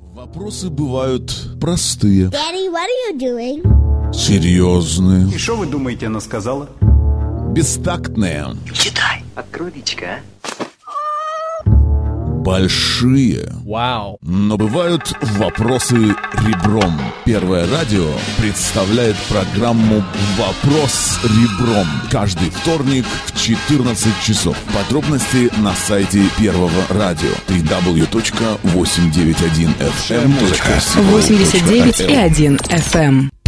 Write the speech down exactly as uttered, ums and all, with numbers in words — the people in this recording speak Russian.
Вопросы бывают простые. Daddy, what are you doing? Серьезные. И что вы думаете, она сказала? Бестактные. Читай. Открой личико, а? Большие. Вау. Но бывают вопросы ребром. Первое радио представляет программу «Вопрос ребром» каждый вторник в четырнадцать часов. Подробности на сайте Первого радио дабл ю дабл ю дабл ю точка восемьдесят девять и один эф эм точка си о восемьдесят девять и один эф эм.